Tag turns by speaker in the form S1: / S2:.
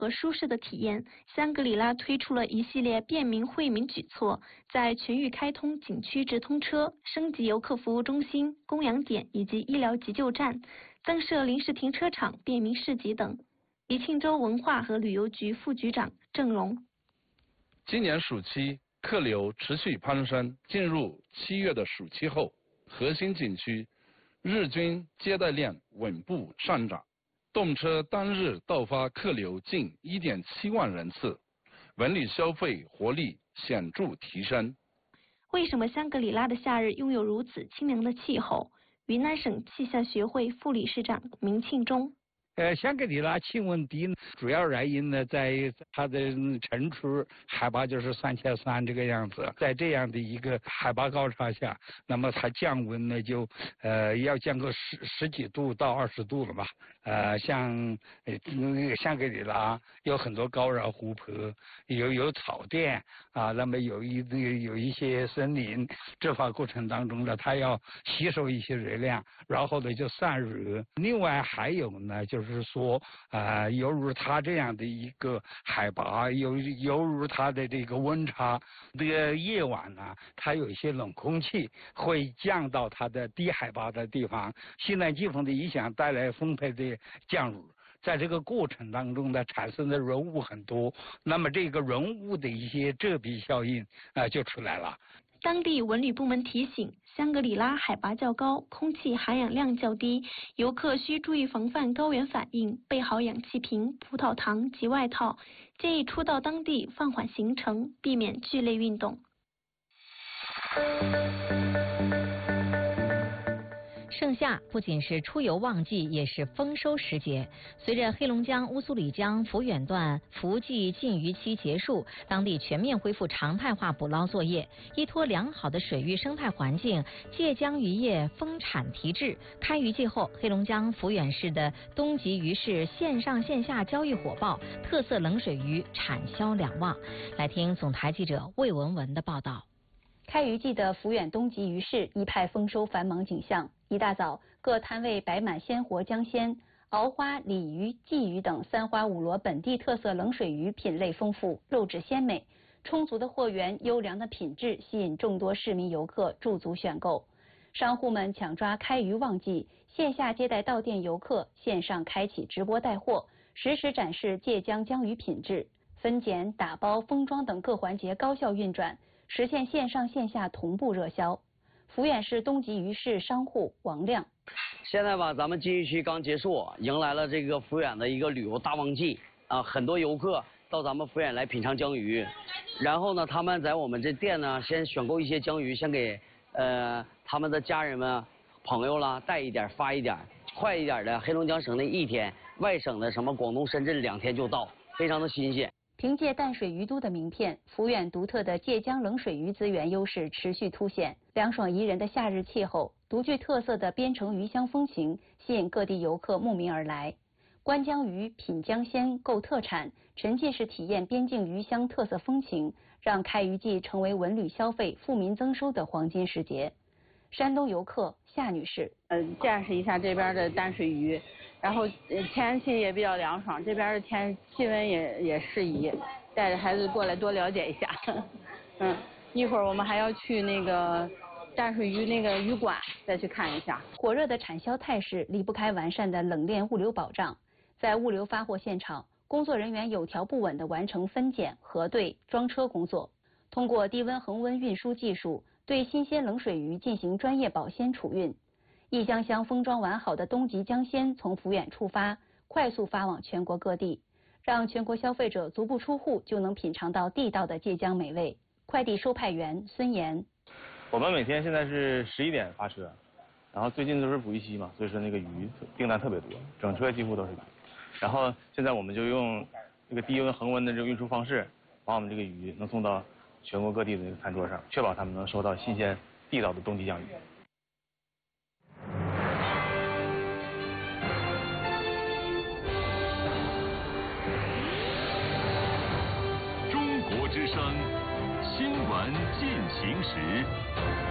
S1: 和舒适的体验，香格里拉推出了一系列便民惠民举措，在全域开通景区直通车，升级游客服务中心、供养点以及医疗急救站，增设临时停车场、便民市集等。宜庆州文化和旅游局副局长郑荣。
S2: 今年暑期客流持续攀升，进入7月的暑期后，核心景区日均接待量稳步上涨，动车单日到发客流近1.7万人次，文旅消费活力显著提升。
S1: 为什么香格里拉的夏日拥有如此清凉的气候？云南省气象学会副理事长明庆忠。
S3: 香格里拉气温低，主要原因呢，在它的城区海拔就是3300这个样子，在这样的一个海拔高潮下，那么它降温呢就要降个十几度到20度了吧。像香格里拉有很多高原湖泊，有草甸啊，那么有一些森林，这块过程当中呢，它要吸收一些热量，然后呢就散热。另外还有呢，就是说犹如它这样的一个海拔，犹如它的这个温差，这个夜晚呢，它有一些冷空气会降到它的低海拔的地方，西南季风的影响带来丰沛的降雨。在这个过程当中呢，产生的浓雾很多，那么这个浓雾的一些遮蔽效应就出来了。
S1: 当地文旅部门提醒，香格里拉海拔较高，空气含氧量较低，游客需注意防范高原反应，备好氧气瓶、葡萄糖及外套，建议初到当地放缓行程，避免剧烈运动。
S4: 盛夏不仅是出游旺季，也是丰收时节。随着黑龙江乌苏里江抚远段伏季禁渔期结束，当地全面恢复常态化捕捞作业，依托良好的水域生态环境，界江渔业丰产提质。开渔季后，黑龙江抚远市的东极鱼市线上线下交易火爆，特色冷水鱼产销两旺。来听总台记者魏文文的报道。
S5: 开渔季的抚远东极鱼市一派丰收繁忙景象。一大早，各摊位摆满鲜活江鲜、鳌花、鲤鱼、鲫鱼等三花五螺本地特色冷水鱼，品类丰富，肉质鲜美。充足的货源、优良的品质吸引众多市民游客驻足选购。商户们抢抓开渔旺季，线下接待到店游客，线上开启直播带货，实时展示界江江鱼品质。分拣、打包、封装等各环节高效运转，实现线上线下同步热销。抚远市东极鱼市商户王亮：
S6: 现在吧，咱们禁渔期刚结束，迎来了这个抚远的一个旅游大旺季啊，很多游客到咱们抚远来品尝江鱼，然后呢，他们在我们这店呢，先选购一些江鱼，先给他们的家人们、朋友啦带一点发一点，快一点的黑龙江省内1天，外省的什么广东、深圳2天就到，非常的新鲜。
S5: 凭借淡水鱼都的名片，抚远独特的界江冷水鱼资源优势持续凸显。凉爽宜人的夏日气候，独具特色的边城鱼乡风情，吸引各地游客慕名而来。观江鱼、品江鲜、购特产，沉浸式体验边境鱼乡特色风情，让开渔季成为文旅消费、富民增收的黄金时节。山东游客夏女士：
S7: 见识一下这边的淡水鱼，然后天气也比较凉爽，这边的气温也适宜，带着孩子过来多了解一下。一会儿我们还要去那个淡水鱼那个鱼馆再去看一下。
S5: 火热的产销态势离不开完善的冷链物流保障，在物流发货现场，工作人员有条不紊地完成分拣、核对、装车工作，通过低温恒温运输技术，对新鲜冷水鱼进行专业保鲜储运。一箱箱封装完好的东极江鲜从抚远出发，快速发往全国各地，让全国消费者足不出户就能品尝到地道的界江美味。快递收派员孙岩：
S8: 我们每天现在是11点发车，然后最近都是捕鱼期嘛，所以说那个鱼订单特别多，整车几乎都是鱼。然后现在我们就用这个低温恒温的这种运输方式，把我们这个鱼能送到全国各地的这个餐桌上，确保他们能收到新鲜地道的东极江鱼。
S9: 中国之声，新闻进行时。